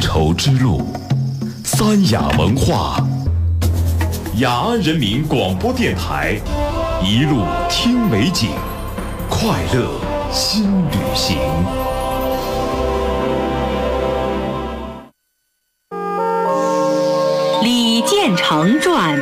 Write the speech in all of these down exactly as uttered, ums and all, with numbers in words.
绸之路，三雅文化，雅安人民广播电台，一路听美景，快乐新旅行。 李建成传。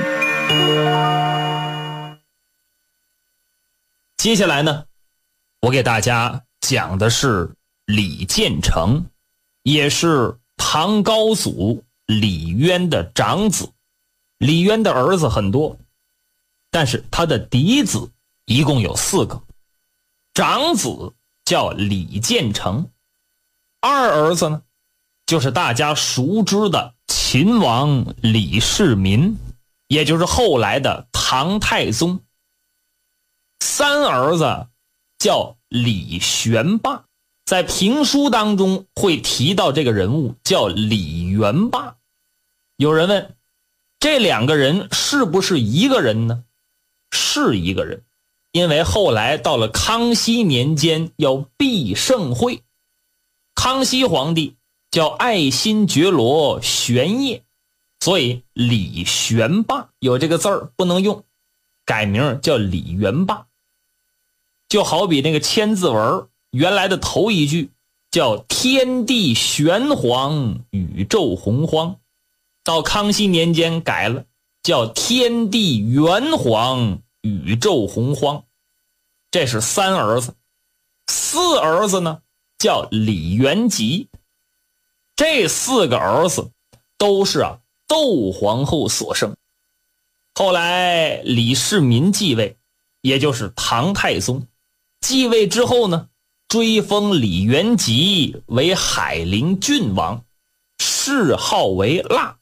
接下来呢，我给大家讲的是李建成，也是唐高祖李渊的长子。李渊的儿子很多，但是他的嫡子一共有四个。长子叫李建成，二儿子呢，就是大家熟知的秦王李世民，也就是后来的唐太宗。三儿子叫李玄霸，在评书当中会提到这个人物叫李元霸。有人问，这两个人是不是一个人呢？是一个人，因为后来到了康熙年间要避盛会，康熙皇帝叫爱新觉罗玄烨，所以李玄霸有这个字儿不能用，改名叫李元霸。就好比那个千字文原来的头一句叫天地玄黄，宇宙洪荒，到康熙年间改了，叫天地元黄，宇宙洪荒。这是三儿子。四儿子呢叫李元吉。这四个儿子都是啊窦皇后所生。后来李世民继位，也就是唐太宗继位之后呢，追封李元吉为海陵郡王，谥号为腊。